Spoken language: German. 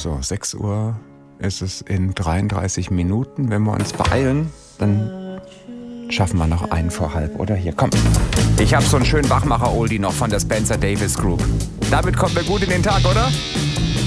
So, 6 Uhr ist es in 33 Minuten. Wenn wir uns beeilen, dann schaffen wir noch einen vor halb, oder? Hier, komm. Ich habe so einen schönen Wachmacher-Oldie noch von der Spencer Davis Group. Damit kommen wir gut in den Tag, oder?